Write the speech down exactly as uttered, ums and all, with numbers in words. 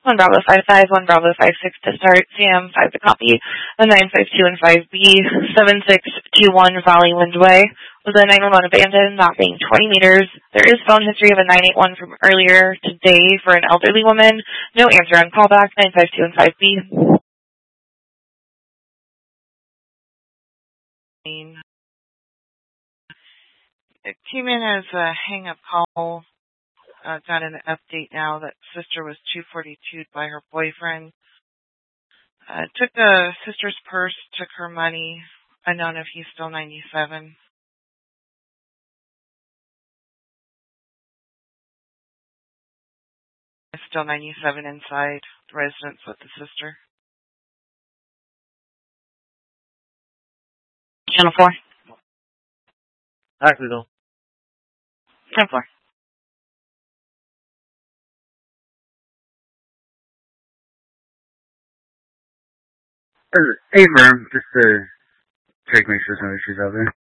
one Bravo five five, one Bravo five six to start, Sam five to copy, the nine five two and five B, seven six two one Valley Windway, was a nine one one abandoned, mapping twenty meters. There is phone history of a nine eight one from earlier today for an elderly woman. No answer on callback, nine five two and five B. It came in as a hang-up call. Uh, got an update now that sister was two forty-two'd by her boyfriend. Uh, took the sister's purse, took her money. Unknown if he's still ninety-seven. It's still ninety-seven inside the residence with the sister. Channel four. Hi, Google. Channel four. Hey, firm, just to check, make sure there's no issues out there.